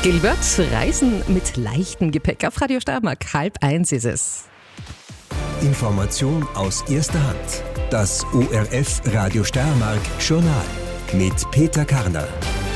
Gilbert, Reisen mit leichtem Gepäck auf Radio Steiermark. 12:30 ist es. Information aus erster Hand. Das ORF Radio Steiermark Journal mit Peter Karner.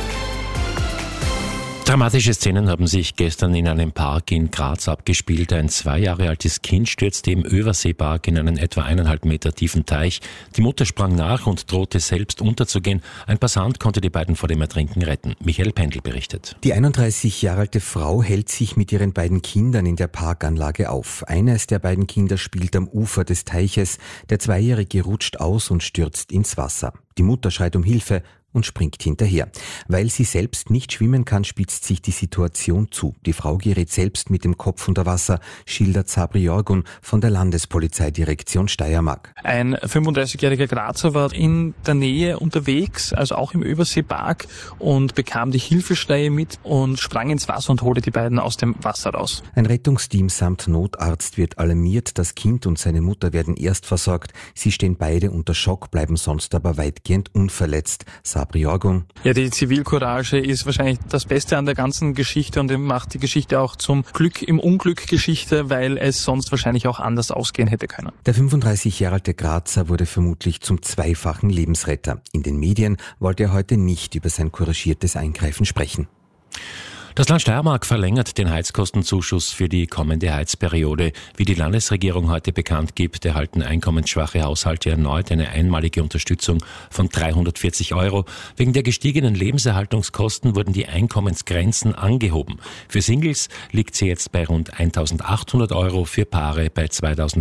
Dramatische Szenen haben sich gestern in einem Park in Graz abgespielt. Ein 2 Jahre altes Kind stürzte im Överseepark in einen etwa 1,5 Meter tiefen Teich. Die Mutter sprang nach und drohte selbst unterzugehen. Ein Passant konnte die beiden vor dem Ertrinken retten. Michael Pendl berichtet. Die 31 Jahre alte Frau hält sich mit ihren beiden Kindern in der Parkanlage auf. Eines der beiden Kinder spielt am Ufer des Teiches. Der 2-Jährige rutscht aus und stürzt ins Wasser. Die Mutter schreit um Hilfe und springt hinterher. Weil sie selbst nicht schwimmen kann, spitzt sich die Situation zu. Die Frau gerät selbst mit dem Kopf unter Wasser, schildert Sabri Jorgun von der Landespolizeidirektion Steiermark. Ein 35-jähriger Grazer war in der Nähe unterwegs, also auch im Überseepark, und bekam die Hilfeschreie mit und sprang ins Wasser und holte die beiden aus dem Wasser raus. Ein Rettungsteam samt Notarzt wird alarmiert. Das Kind und seine Mutter werden erst versorgt. Sie stehen beide unter Schock, bleiben sonst aber weitgehend unverletzt. Sabri Jorgun. Ja, die Zivilcourage ist wahrscheinlich das Beste an der ganzen Geschichte und macht die Geschichte auch zum Glück im Unglück Geschichte, weil es sonst wahrscheinlich auch anders ausgehen hätte können. Der 35 Jahre alte Grazer wurde vermutlich zum zweifachen Lebensretter. In den Medien wollte er heute nicht über sein couragiertes Eingreifen sprechen. Das Land Steiermark verlängert den Heizkostenzuschuss für die kommende Heizperiode. Wie die Landesregierung heute bekannt gibt, erhalten einkommensschwache Haushalte erneut eine einmalige Unterstützung von 340 €. Wegen der gestiegenen Lebenserhaltungskosten wurden die Einkommensgrenzen angehoben. Für Singles liegt sie jetzt bei rund 1.800 €, für Paare bei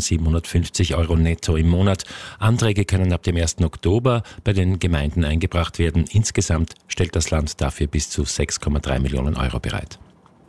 2.750 € netto im Monat. Anträge können ab dem 1. Oktober bei den Gemeinden eingebracht werden. Insgesamt stellt das Land dafür bis zu 6,3 Millionen € bereit.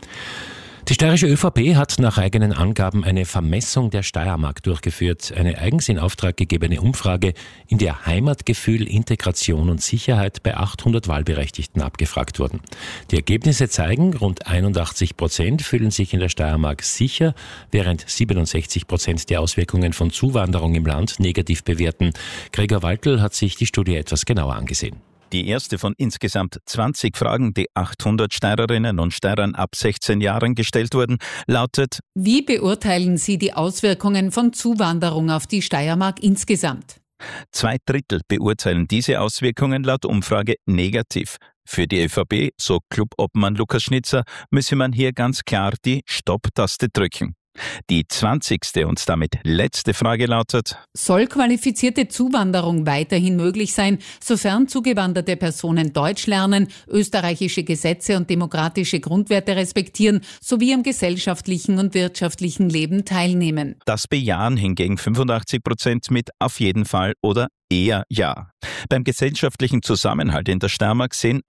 Die steirische ÖVP hat nach eigenen Angaben eine Vermessung der Steiermark durchgeführt. Eine eigens in Auftrag gegebene Umfrage, in der Heimatgefühl, Integration und Sicherheit bei 800 Wahlberechtigten abgefragt wurden. Die Ergebnisse zeigen, rund 81% fühlen sich in der Steiermark sicher, während 67% die Auswirkungen von Zuwanderung im Land negativ bewerten. Gregor Waltl hat sich die Studie etwas genauer angesehen. Die erste von insgesamt 20 Fragen, die 800 Steirerinnen und Steirern ab 16 Jahren gestellt wurden, lautet: Wie beurteilen Sie die Auswirkungen von Zuwanderung auf die Steiermark insgesamt? 2/3 beurteilen diese Auswirkungen laut Umfrage negativ. Für die ÖVP, so Clubobmann Lukas Schnitzer, müsse man hier ganz klar die Stopp-Taste drücken. Die 20. und damit letzte Frage lautet: Soll qualifizierte Zuwanderung weiterhin möglich sein, sofern zugewanderte Personen Deutsch lernen, österreichische Gesetze und demokratische Grundwerte respektieren, sowie am gesellschaftlichen und wirtschaftlichen Leben teilnehmen? Das bejahen hingegen 85% mit auf jeden Fall oder eher ja. Beim gesellschaftlichen Zusammenhalt in der Steiermark sehen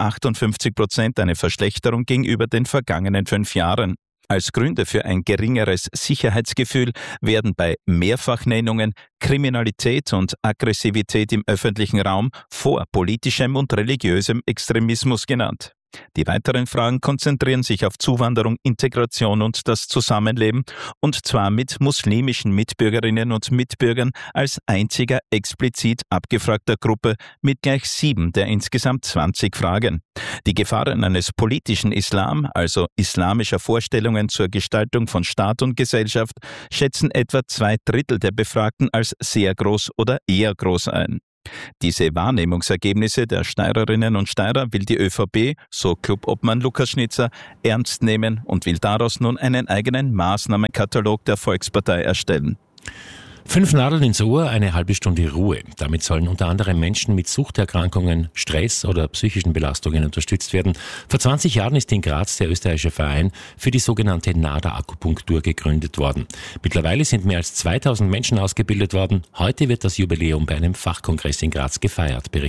58% eine Verschlechterung gegenüber den vergangenen 5 Jahren. Als Gründe für ein geringeres Sicherheitsgefühl werden bei Mehrfachnennungen Kriminalität und Aggressivität im öffentlichen Raum vor politischem und religiösem Extremismus genannt. Die weiteren Fragen konzentrieren sich auf Zuwanderung, Integration und das Zusammenleben, und zwar mit muslimischen Mitbürgerinnen und Mitbürgern als einziger explizit abgefragter Gruppe mit gleich 7 der insgesamt 20 Fragen. Die Gefahren eines politischen Islam, also islamischer Vorstellungen zur Gestaltung von Staat und Gesellschaft, schätzen etwa 2/3 der Befragten als sehr groß oder eher groß ein. Diese Wahrnehmungsergebnisse der Steirerinnen und Steirer will die ÖVP, so Clubobmann Lukas Schnitzer, ernst nehmen und will daraus nun einen eigenen Maßnahmenkatalog der Volkspartei erstellen. 5 Nadeln ins Ohr, eine halbe Stunde Ruhe. Damit sollen unter anderem Menschen mit Suchterkrankungen, Stress oder psychischen Belastungen unterstützt werden. Vor 20 Jahren ist in Graz der österreichische Verein für die sogenannte NADA-Akupunktur gegründet worden. Mittlerweile sind mehr als 2000 Menschen ausgebildet worden. Heute wird das Jubiläum bei einem Fachkongress in Graz gefeiert.